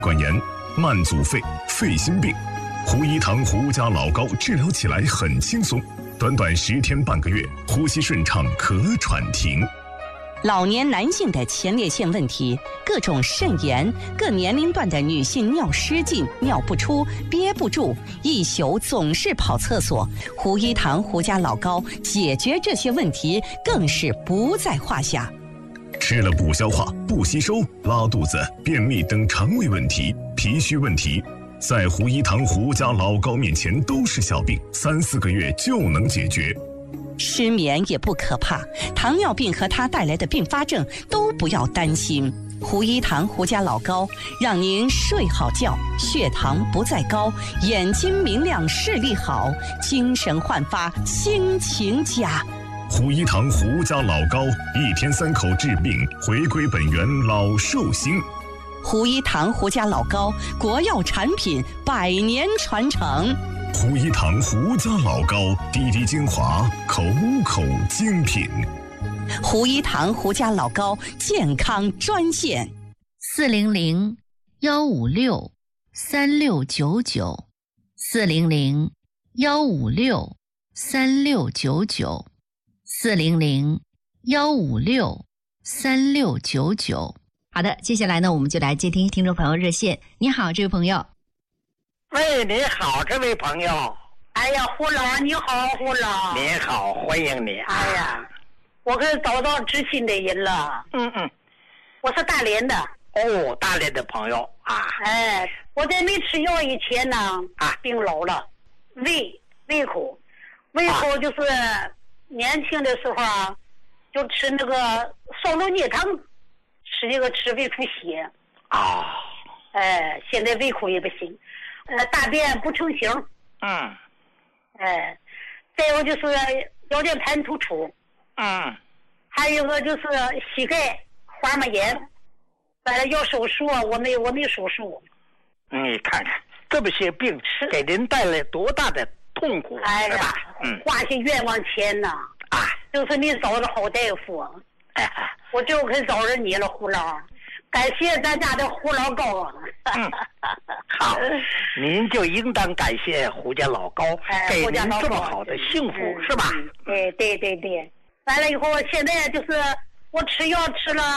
管炎、慢阻肺、肺心病。胡一堂胡家老膏治疗起来很轻松，短短10天半个月，呼吸顺畅，咳喘停。 老年男性的前列腺问题，各种肾炎，各年龄段的女性尿失禁、尿不出、憋不住，一宿总是跑厕所。胡一堂胡家老膏解决这些问题更是不在话下。 吃了不消化、不吸收、拉肚子、便秘等肠胃问题、脾虚问题，在胡一堂胡家老膏面前都是小病，3、4个月就能解决。 失眠也不可怕，糖尿病和它带来的并发症都不要担心。胡一堂胡家老膏让您睡好觉，血糖不再高，眼睛明亮，视力好，精神焕发，心情佳。 胡一堂胡家老膏，1天3口治病，回归本源，老寿星。 胡一堂胡家老膏，国药产品，100年传承。 胡一堂胡家老膏，滴滴精华，口口精品。 胡一堂胡家老膏健康专线 400-156-3699，400-156-3699。好的，接下来呢，我们就来接听听众朋友热线。你好，这位朋友。 喂，你好，这位朋友。 哎呀，胡老，你好，胡老。 你好，欢迎你。 哎呀，我可找到知心的人了。我是大连的。 哦，大连的朋友啊。 哎，我在没吃药以前呢，病老了，胃口就是年轻的时候啊，就吃那个双鹿逆汤，吃胃出血。现在胃口也不行。大便不成形。再有就是腰间盘突出。还有个就是膝盖滑膜炎，完了要手术，我没手术。 你看看这么些病给您带来多大的痛苦，是吧？ 花些冤枉钱呢。就是你找着好大夫，我就可以找着你了，胡老。感谢咱家的胡老膏。 好，您就应当感谢胡家老膏，给您这么好的幸福，是吧？ 对。完了以后，现在就是我吃药吃了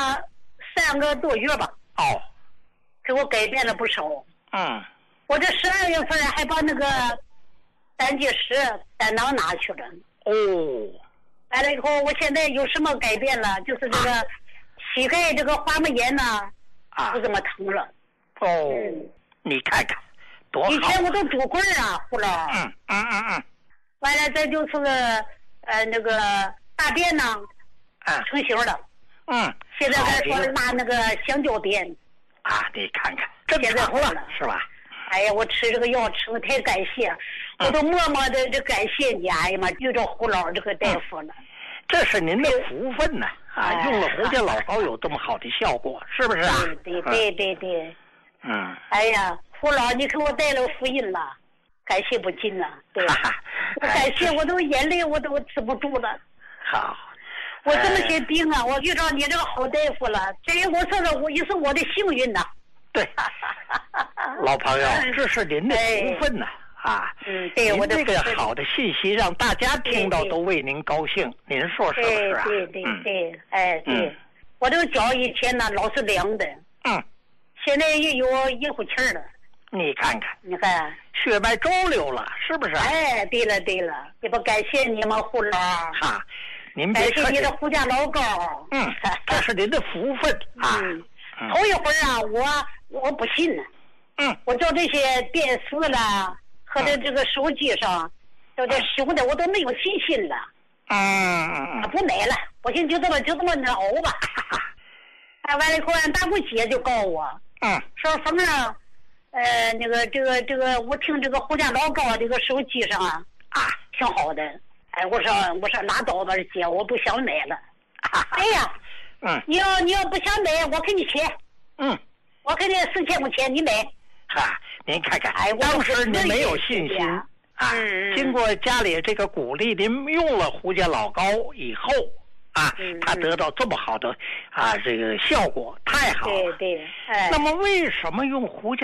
3个多月吧。给我改变了不少。我这12月份还把那个胆结石胆囊拿去了。完了以后，我现在有什么改变了？就是这个膝盖这个滑膜炎呢，不怎么疼了。 你看看多好。 以前我都拄棍啊，胡老。完了再就是那个大便呢成型了。现在还说拉那个香蕉便。 你看看正常了，是吧？ 哎呀，我吃这个药吃的太感谢，我都默默的这感谢你。哎呀妈，遇着胡老这个大夫了。 这是您的福分呐！用了胡家老膏有这么好的效果，是不是啊？ 对。哎呀，胡老，你给我带了福音了，感谢不尽呐。对，我感谢，我都眼泪我都止不住了。 好， 我这么些病啊，我遇到你这个好大夫了，这我说的也是我的幸运呐。 对，老朋友，这是您的福分呐。 对，我这个好的信息让大家听到都为您高兴，您说是不是啊？ 对，我这个脚以前呢老是凉的，现在也有一股气儿了。你看， 血脉周流了，是不是？ 对了，也不感谢你们胡老。 您别客气。 感谢你的胡家老膏。 这是您的福分啊。 头一会儿啊，我不信呢。我叫这些电视了。和这个手机上，叫这修的我都没有信心了。不买了，不行就这么熬吧。完了以后，俺大姑姐就告我，说凤啊，那个这个，我听这个胡家老膏这个手机上挺好的。我说拉倒吧，姐，我不想买了。哎呀，你要不想买，我给你钱。我给你4000块钱，你买。 您看看，当时您没有信心经过家里这个鼓励，您用了胡家老膏以后， 啊，它得到这么好的这个效果，太好了。 对， 那么为什么用胡椒